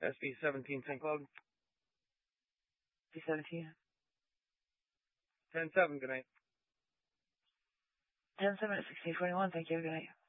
SB17 St. Cloud. SB17. 10-7, good night. 10-7 at 1621, thank you, good night.